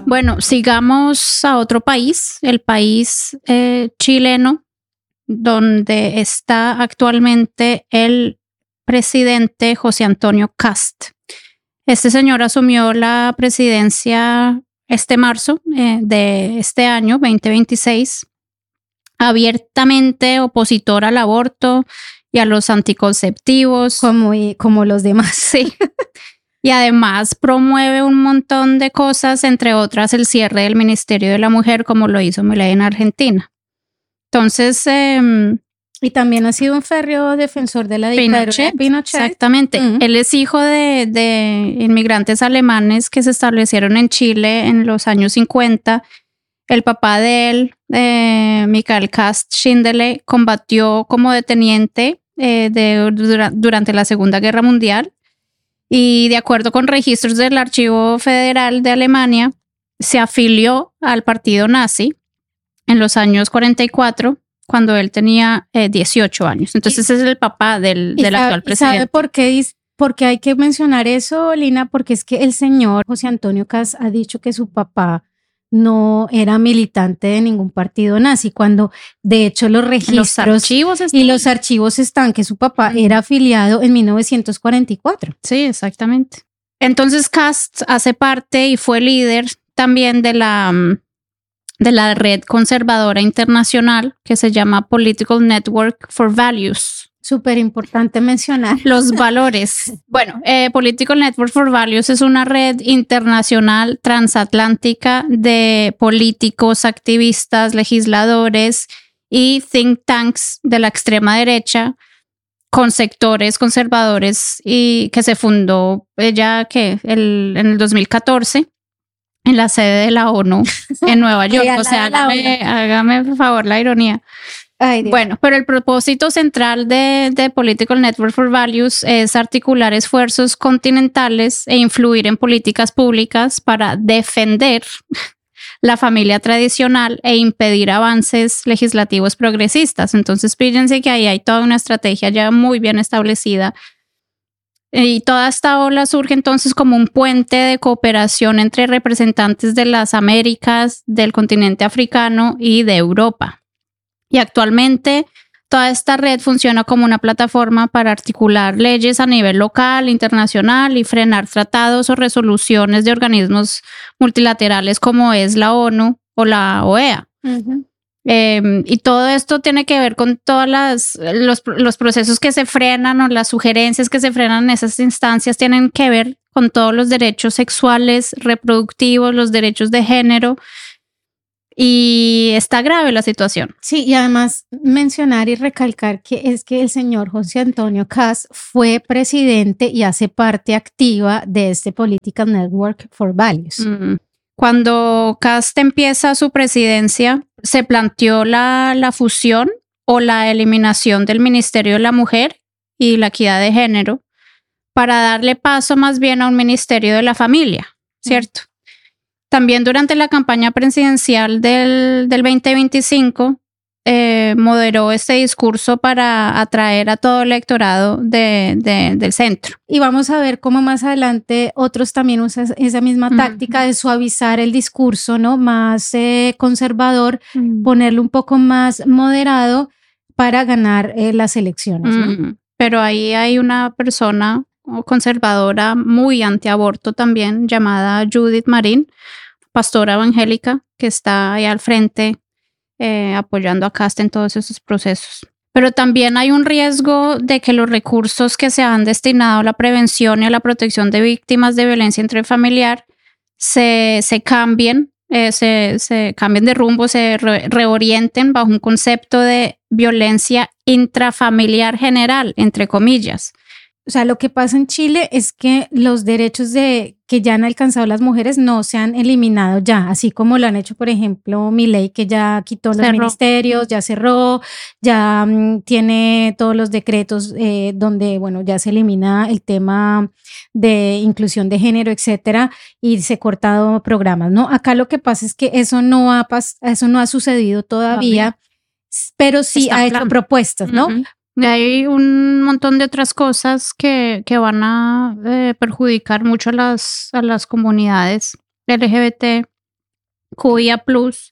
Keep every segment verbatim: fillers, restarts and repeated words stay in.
Bueno, sigamos a otro país, el país eh, chileno, donde está actualmente el presidente José Antonio Kast. Este señor asumió la presidencia este marzo eh, de este año, veinte veintiséis, abiertamente opositor al aborto y a los anticonceptivos. Como, como los demás. Sí. Y además promueve un montón de cosas, entre otras el cierre del Ministerio de la Mujer, como lo hizo Milei en Argentina. Entonces... Eh, y también ha sido un férreo defensor de la dictadura Pinochet, de Pinochet. Exactamente. Uh-huh. Él es hijo de, de inmigrantes alemanes que se establecieron en Chile en los años cincuenta. El papá de él, eh, Michael Kast Schindele, combatió como deteniente eh, de, dura, durante la Segunda Guerra Mundial. Y de acuerdo con registros del Archivo Federal de Alemania, se afilió al partido nazi en los años cuarenta y cuatro, cuando él tenía eh, dieciocho años. Entonces, ese es el papá del, del sabe, actual presidente. ¿Sabe por qué, por qué hay que mencionar eso, Lina? Porque es que el señor José Antonio Kast ha dicho que su papá no era militante de ningún partido nazi, cuando de hecho los registros los archivos están. y los archivos están que su papá mm. era afiliado en mil novecientos cuarenta y cuatro. Sí, exactamente. Entonces Kast hace parte y fue líder también de la, de la red conservadora internacional que se llama Political Network for Values. Súper importante mencionar. Los valores. Bueno, eh, Political Network for Values es una red internacional transatlántica de políticos, activistas, legisladores y think tanks de la extrema derecha con sectores conservadores y que se fundó ya que el, en el dos mil catorce en la sede de la ONU en Nueva York. O sea, hágame, hágame por favor la ironía. Ay, Dios. Bueno, pero el propósito central de, de Political Network for Values es articular esfuerzos continentales e influir en políticas públicas para defender la familia tradicional e impedir avances legislativos progresistas. Entonces, fíjense que ahí hay toda una estrategia ya muy bien establecida. Y toda esta ola surge entonces como un puente de cooperación entre representantes de las Américas, del continente africano y de Europa. Y actualmente toda esta red funciona como una plataforma para articular leyes a nivel local, internacional y frenar tratados o resoluciones de organismos multilaterales como es la ONU o la O E A. Uh-huh. Eh, y todo esto tiene que ver con todos los, los procesos que se frenan o las sugerencias que se frenan en esas instancias tienen que ver con todos los derechos sexuales, reproductivos, los derechos de género. Y está grave la situación. Sí, y además mencionar y recalcar que es que el señor José Antonio Kast fue presidente y hace parte activa de este Political Network for Values. Mm. Cuando Kast empieza su presidencia, se planteó la, la fusión o la eliminación del Ministerio de la Mujer y la Equidad de Género para darle paso más bien a un Ministerio de la Familia, ¿cierto? Mm. También durante la campaña presidencial del, del veinte veinticinco eh, moderó este discurso para atraer a todo el electorado de, de, del centro. Y vamos a ver cómo más adelante otros también usan esa misma táctica mm. de suavizar el discurso, ¿no? Más eh, conservador, mm. ponerlo un poco más moderado para ganar eh, las elecciones, ¿no? Mm. Pero ahí hay una persona conservadora muy antiaborto también, llamada Judith Marín, pastora evangélica, que está ahí al frente eh, apoyando a Kast en todos esos procesos. Pero también hay un riesgo de que los recursos que se han destinado a la prevención y a la protección de víctimas de violencia intrafamiliar se, se cambien, eh, se, se cambien de rumbo, se re- reorienten bajo un concepto de violencia intrafamiliar general, entre comillas. O sea, lo que pasa en Chile es que los derechos de, que ya han alcanzado las mujeres no se han eliminado ya, así como lo han hecho, por ejemplo, Milei, que ya quitó los cerró. ministerios, ya cerró, ya um, tiene todos los decretos eh, donde, bueno, ya se elimina el tema de inclusión de género, etcétera, y se han cortado programas, ¿no? Acá lo que pasa es que eso no ha, pas- eso no ha sucedido todavía, todavía. pero sí Está ha plan. hecho propuestas, ¿no? Uh-huh. Hay un montón de otras cosas que, que van a eh, perjudicar mucho a las, a las comunidades L G B T Q I A plus,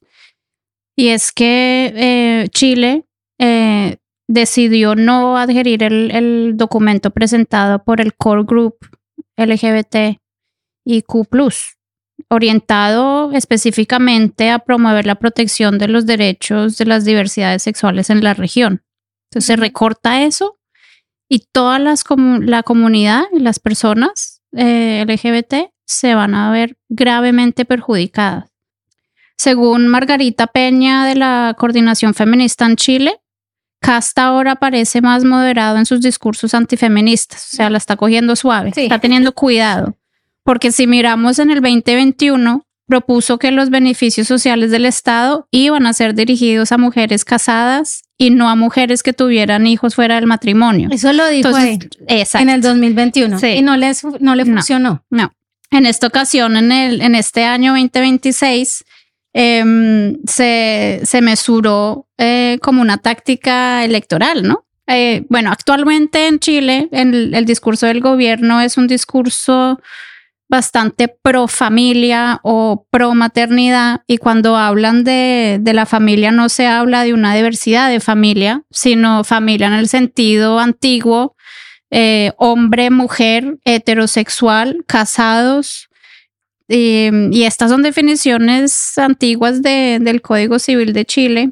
y es que eh, Chile eh, decidió no adherir el, el documento presentado por el Core Group L G B T I Q plus, orientado específicamente a promover la protección de los derechos de las diversidades sexuales en la región. Entonces se recorta eso y toda las comu- la comunidad y las personas eh, L G B T se van a ver gravemente perjudicadas. Según Margarita Peña de la Coordinación Feminista en Chile, Casta ahora parece más moderado en sus discursos antifeministas, o sea, la está cogiendo suave, sí. Está teniendo cuidado, porque si miramos en el veinte veintiuno, propuso que los beneficios sociales del Estado iban a ser dirigidos a mujeres casadas y no a mujeres que tuvieran hijos fuera del matrimonio. Eso lo dijo Entonces, ahí, en el dos mil veintiuno, sí. Y no, les, no le funcionó. No, no. En esta ocasión, en, el, en este año veinte veintiséis, Eh, se, se mesuró eh, como una táctica electoral, ¿no? Eh, bueno, actualmente en Chile el, el discurso del gobierno es un discurso bastante pro familia o pro maternidad, y cuando hablan de, de la familia no se habla de una diversidad de familia, sino familia en el sentido antiguo, eh, hombre, mujer, heterosexual, casados. Y, y estas son definiciones antiguas de, del Código Civil de Chile,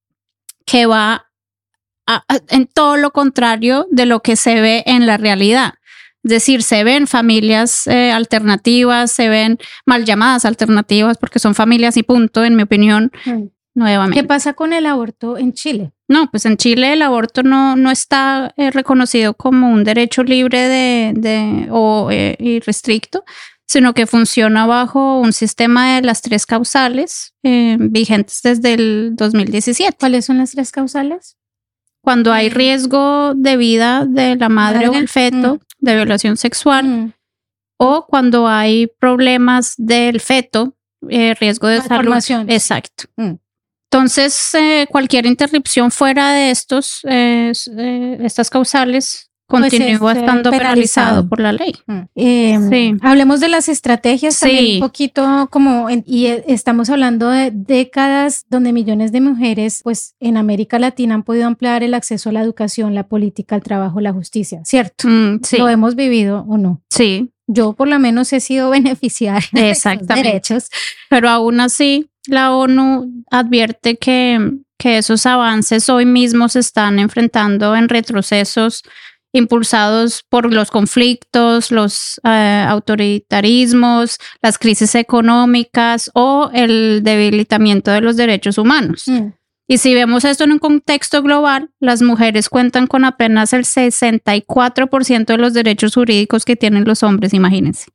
que va a, a, en todo lo contrario de lo que se ve en la realidad. Es decir, se ven familias eh, alternativas, se ven mal llamadas alternativas, porque son familias y punto, en mi opinión, mm. nuevamente. ¿Qué pasa con el aborto en Chile? No, pues en Chile el aborto no, no está eh, reconocido como un derecho libre de, de, o eh, irrestricto, sino que funciona bajo un sistema de las tres causales eh, vigentes desde el dos mil diecisiete. ¿Cuáles son las tres causales? Cuando hay riesgo de vida de la madre, madre. o el feto, mm. de violación sexual, mm. o cuando hay problemas del feto, eh, riesgo de salud. Exacto. Mm. Entonces, eh, cualquier interrupción fuera de estos, eh, eh, estas causales continúa pues es, estando penalizado. penalizado por la ley. Eh, sí. Hablemos de las estrategias sí. también un poquito como, en, y estamos hablando de décadas donde millones de mujeres pues en América Latina han podido ampliar el acceso a la educación, la política, el trabajo, la justicia, ¿cierto? Mm, sí. ¿Lo hemos vivido o no? Sí. Yo por lo menos he sido beneficiaria de esos derechos. Pero aún así la ONU advierte que, que esos avances hoy mismo se están enfrentando en retrocesos impulsados por los conflictos, los uh, autoritarismos, las crisis económicas o el debilitamiento de los derechos humanos. Mm. Y si vemos esto en un contexto global, las mujeres cuentan con apenas el sesenta y cuatro por ciento de los derechos jurídicos que tienen los hombres, imagínense.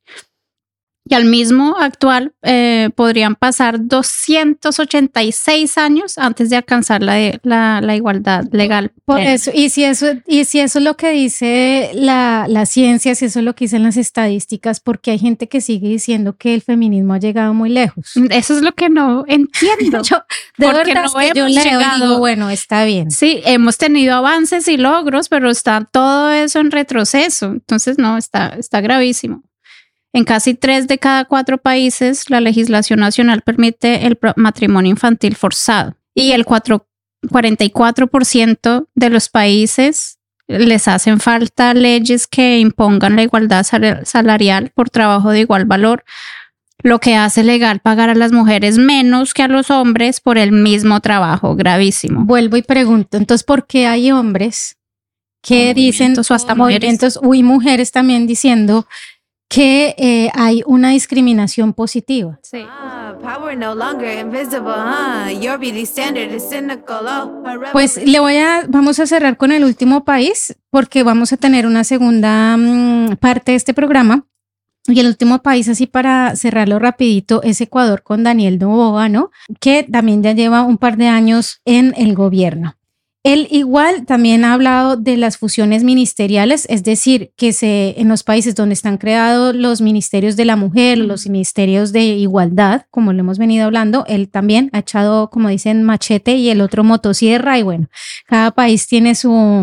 Y al mismo actual eh, podrían pasar doscientos ochenta y seis años antes de alcanzar la, la, la igualdad legal. Por eso, y si eso, y si eso es lo que dice la, la ciencia, si eso es lo que dicen las estadísticas, porque hay gente que sigue diciendo que el feminismo ha llegado muy lejos. Eso es lo que no entiendo. yo, de porque verdad, no yo leo llegado, digo, bueno, está bien. Sí, hemos tenido avances y logros, pero está todo eso en retroceso. Entonces, no, está, está gravísimo. En casi tres de cada cuatro países, la legislación nacional permite el matrimonio infantil forzado, y el cuarenta y cuatro por ciento de los países les hacen falta leyes que impongan la igualdad salarial por trabajo de igual valor, lo que hace legal pagar a las mujeres menos que a los hombres por el mismo trabajo. Gravísimo. Vuelvo y pregunto, entonces, ¿por qué hay hombres que dicen, o hasta movimientos, uy, mujeres también diciendo que eh, hay una discriminación positiva? Sí. Pues le voy a, vamos a cerrar con el último país, porque vamos a tener una segunda um, parte de este programa. Y el último país, así para cerrarlo rapidito, es Ecuador con Daniel Noboa, ¿no? Que también ya lleva un par de años en el gobierno. Él igual también ha hablado de las fusiones ministeriales, es decir, que se, en los países donde están creados los ministerios de la mujer, los ministerios de igualdad, como lo hemos venido hablando, él también ha echado, como dicen, machete y el otro motosierra, y bueno, cada país tiene su,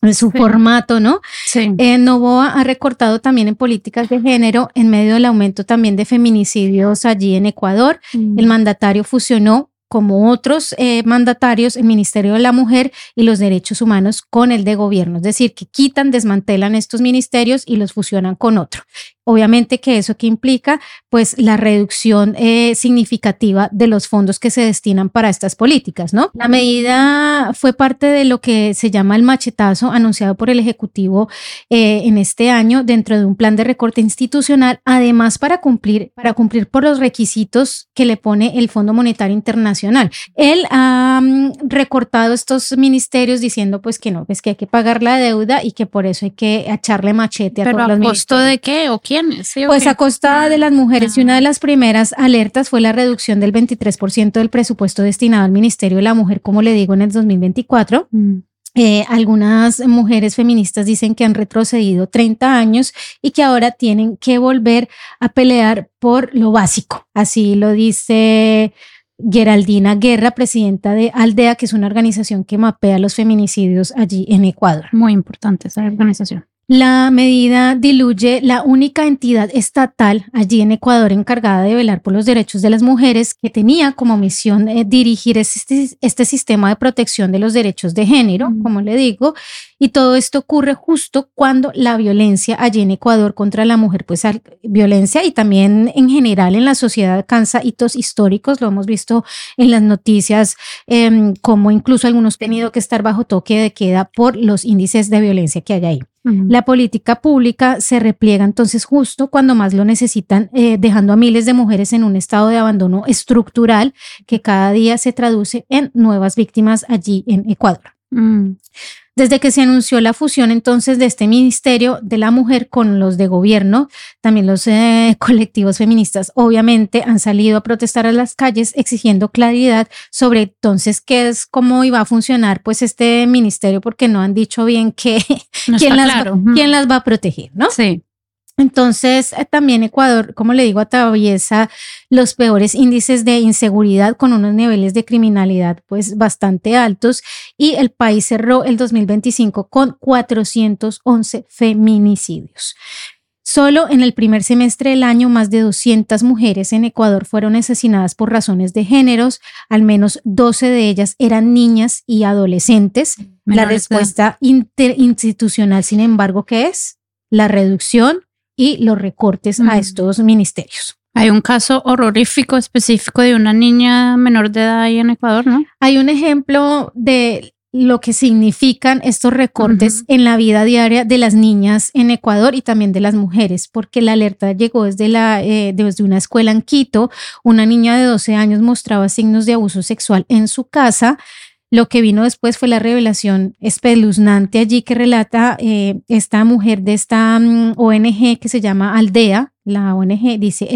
su sí. formato, ¿no? Sí. Eh, Noboa ha recortado también en políticas de género en medio del aumento también de feminicidios allí en Ecuador. Mm. El mandatario fusionó, como otros eh, mandatarios, el Ministerio de la Mujer y los Derechos Humanos con el de Gobierno, es decir, que quitan, desmantelan estos ministerios y los fusionan con otro. Obviamente que eso que implica pues la reducción eh, significativa de los fondos que se destinan para estas políticas, ¿no? La medida fue parte de lo que se llama el machetazo anunciado por el Ejecutivo eh, en este año dentro de un plan de recorte institucional, además para cumplir, para cumplir por los requisitos que le pone el Fondo Monetario Internacional. Él ha um, recortado estos ministerios diciendo pues que no, pues que hay que pagar la deuda y que por eso hay que echarle machete a ¿Pero todos a los costo ministerios. de qué o qué? ¿Sí, pues okay? A costa de las mujeres ah. y una de las primeras alertas fue la reducción del veintitrés por ciento del presupuesto destinado al Ministerio de la Mujer, como le digo, en el dos mil veinticuatro. Mm. Eh, algunas mujeres feministas dicen que han retrocedido treinta años y que ahora tienen que volver a pelear por lo básico. Así lo dice Geraldina Guerra, presidenta de Aldea, que es una organización que mapea los feminicidios allí en Ecuador. Muy importante esa organización. La medida diluye la única entidad estatal allí en Ecuador encargada de velar por los derechos de las mujeres, que tenía como misión eh, dirigir este, este sistema de protección de los derechos de género, mm. como le digo, y todo esto ocurre justo cuando la violencia allí en Ecuador contra la mujer, pues violencia y también en general en la sociedad alcanza hitos históricos, lo hemos visto en las noticias, eh, como incluso algunos han tenido que estar bajo toque de queda por los índices de violencia que hay ahí. Uh-huh. La política pública se repliega entonces justo cuando más lo necesitan, eh, dejando a miles de mujeres en un estado de abandono estructural que cada día se traduce en nuevas víctimas allí en Ecuador. Uh-huh. Desde que se anunció la fusión entonces de este Ministerio de la Mujer con los de Gobierno, también los eh, colectivos feministas obviamente han salido a protestar a las calles exigiendo claridad sobre entonces qué es, cómo iba a funcionar pues este ministerio, porque no han dicho bien que, no quién, las claro. va, quién las va a proteger, ¿no? Sí. Entonces, eh, también Ecuador, como le digo, atraviesa los peores índices de inseguridad con unos niveles de criminalidad pues bastante altos, y el país cerró el dos mil veinticinco con cuatrocientos once feminicidios. Solo en el primer semestre del año, más de doscientas mujeres en Ecuador fueron asesinadas por razones de géneros, al menos doce de ellas eran niñas y adolescentes. Menores. La respuesta interinstitucional, sin embargo, ¿qué es? La reducción y los recortes mm. a estos ministerios. Hay un caso horrorífico específico de una niña menor de edad ahí en Ecuador, ¿no? Hay un ejemplo de lo que significan estos recortes uh-huh. en la vida diaria de las niñas en Ecuador y también de las mujeres, porque la alerta llegó desde, la, eh, desde una escuela en Quito. Una niña de doce años mostraba signos de abuso sexual en su casa. Lo que vino después fue la revelación espeluznante allí que relata eh, esta mujer de esta um, O N G que se llama Aldea. La O N G dice: